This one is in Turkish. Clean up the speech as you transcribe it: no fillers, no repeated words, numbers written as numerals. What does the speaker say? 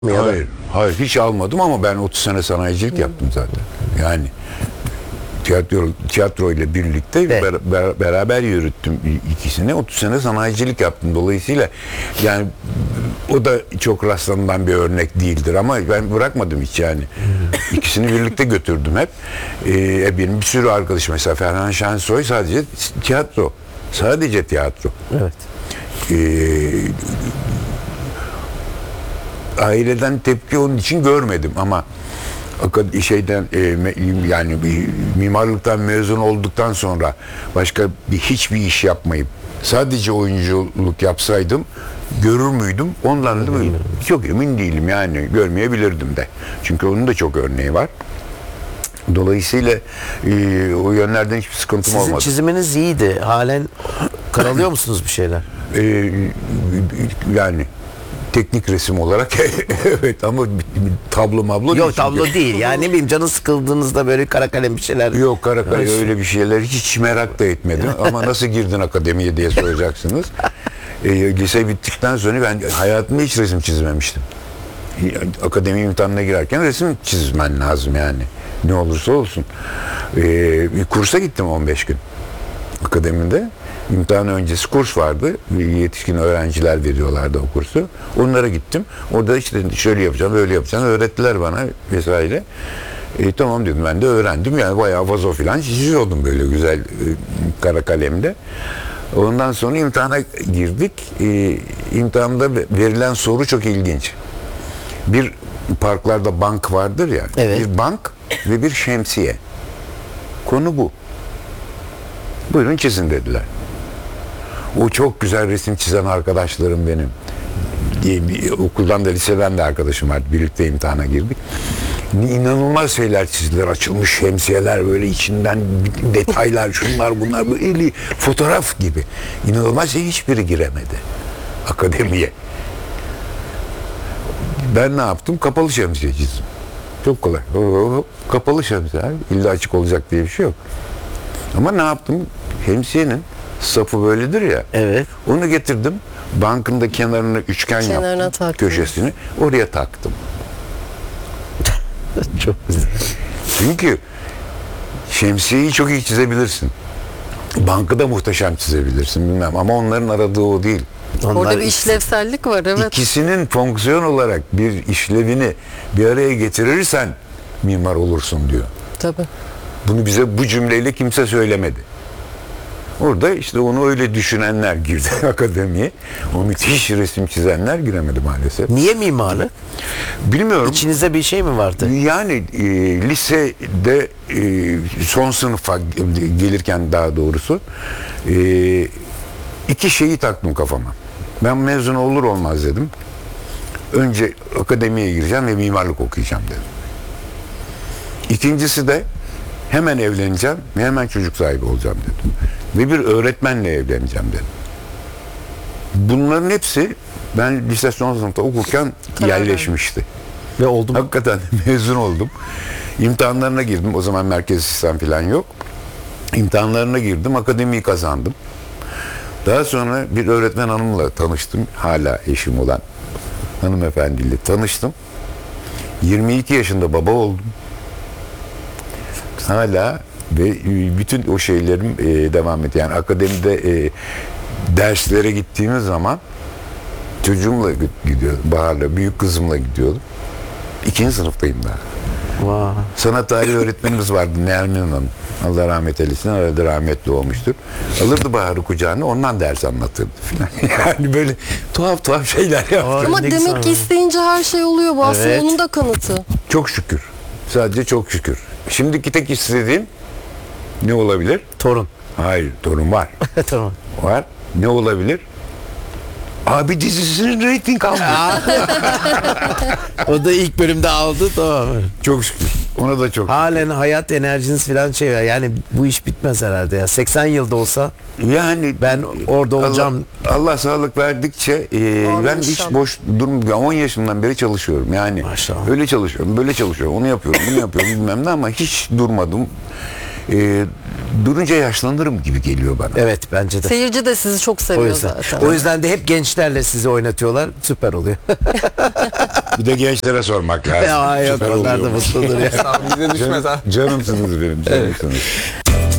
Ya da- Hayır, hayır hiç almadım ama ben 30 sene sanayicilik yaptım zaten. Yani tiyatro ile birlikte Evet. beraber yürüttüm ikisini. 30 sene sanayicilik yaptım. Dolayısıyla yani o da çok rastlanılan bir örnek değildir ama ben bırakmadım hiç yani. İkisini birlikte götürdüm hep. Benim bir sürü arkadaş mesela Ferhan Şensoy sadece tiyatro. Sadece tiyatro. Evet. Aileden tepki onun için görmedim ama yani bir mimarlıktan mezun olduktan sonra başka hiçbir iş yapmayıp sadece oyunculuk yapsaydım görür müydüm? Ondan da çok emin değilim yani görmeyebilirdim de. Çünkü onun da çok örneği var. Dolayısıyla o yönlerden hiçbir sıkıntım Sizin olmadı. çiziminiz iyiydi. Halen karalıyor musunuz bir şeyler? Yani teknik resim olarak evet ama tablo mablo Yok değil tablo çünkü. değil. Yani ne bileyim canın sıkıldığınızda böyle kara kalem bir şeyler. Yok Karakaya öyle bir şeyler hiç merak da etmedim ama nasıl girdin akademiye diye soracaksınız. Lise bittikten sonra ben hayatımda hiç resim çizmemiştim. Akademi imtihanına girerken resim çizmen lazım yani. Ne olursa olsun. Bir kursa gittim 15 gün. Akademide. İmtihan öncesi kurs vardı. Yetişkin öğrenciler veriyorlardı o kursu. Onlara gittim. Orada işte şöyle yapacağım, böyle yapacağım. Öğrettiler bana vesaire. Tamam dedim ben de öğrendim. Yani bayağı vazo falan çiziyordum böyle güzel kara kalemde. Ondan sonra imtihana girdik. İmtihanda verilen soru çok ilginç. Bir parklarda bank vardır ya. Evet. Bir bank ve bir şemsiye. Konu bu. Buyurun çizin dediler. O çok güzel resim çizen arkadaşlarım benim. Okuldan da liseden de arkadaşım vardı. Birlikte imtihana girdik. İnanılmaz şeyler çizdiler. Açılmış şemsiyeler böyle içinden detaylar şunlar bunlar böyle fotoğraf gibi. İnanılmaz şey hiçbiri giremedi akademiye. Ben ne yaptım? Kapalı şemsiye çizdim. Çok kolay. Kapalı şemsiye. İlla açık olacak diye bir şey yok. Ama ne yaptım? Şemsiyenin sapı böyledir ya. Evet. Onu getirdim. Bankın da kenarını üçgen Kenarına yaptım. taktın. Köşesini. Oraya taktım. Çok güzel. Çünkü şemsiyeyi çok iyi çizebilirsin. Bankı da muhteşem çizebilirsin bilmem. Ama onların aradığı o değil. Orada bir işlevsellik var, evet. İkisinin fonksiyon olarak bir işlevini bir araya getirirsen mimar olursun diyor. Tabii. Bunu bize bu cümleyle kimse söylemedi. Orada işte onu öyle düşünenler girdi akademiye. O müthiş resim çizenler giremedi maalesef. Niye mimarlık? Bilmiyorum. İçinizde bir şey mi vardı? Yani lisede son sınıfa gelirken daha doğrusu iki şeyi taktım kafama. Ben mezun olur olmaz dedim. Önce akademiye gireceğim ve mimarlık okuyacağım dedim. İkincisi de hemen evleneceğim ve hemen çocuk sahibi olacağım dedim. Ve bir öğretmenle evleneceğim dedim. Bunların hepsi ben lise son sınıfta okurken yerleşmişti. Ve oldu mu? Hakikaten mezun oldum. İmtihanlarına girdim. O zaman merkez sistem falan yok. İmtihanlarına girdim. Akademiyi kazandım. Daha sonra bir öğretmen hanımla tanıştım. Hala eşim olan hanımefendiyle tanıştım. 22 yaşında baba oldum. Hala ve bütün o şeylerim devam ediyor. Yani akademide derslere gittiğimiz zaman çocuğumla gidiyordum. Bahar'la, büyük kızımla gidiyordum. 2. sınıftayım daha. Vay. Sanat tarihi öğretmenimiz vardı Nermin Hanım. Allah rahmet eylesin. Arada rahmetli olmuştur. Alırdı Bahar'ı kucağına ondan ders anlatırdı filan. Yani böyle tuhaf tuhaf şeyler yaptı. Ama Ne demek güzel. ki isteyince her şey oluyor. Bu aslında Evet. onun da kanıtı. Çok şükür. Sadece çok şükür. Şimdiki tek istediğim ne olabilir? Torun. Hayır, torun var. Tamam. Var. Ne olabilir? Abi dizisinin reyting aldı. O da ilk bölümde aldı, tamam. Çok şükür. Ona da çok. Halen hayat enerjiniz falan şey var. Yani bu iş bitmez herhalde ya. 80 yılda olsa Yani ben orada olacağım. Allah sağlık verdikçe ben hiç inşallah. boş durmuyorum. 10 yaşımdan beri çalışıyorum. Yani Maşallah. öyle çalışıyorum, böyle çalışıyorum. Onu yapıyorum, bunu yapıyorum bilmem ne ama hiç durmadım. Durunca yaşlanırım gibi geliyor bana. Evet bence de. Seyirci de sizi çok O seviyor yüzden. zaten. O yüzden de hep gençlerle sizi oynatıyorlar. Süper oluyor. Bir de gençlere sormak lazım. Ya yok Süper onlar da oluyor. mutludur ya. Bize düşmez ha. Canımsınız benim. Canımsınız.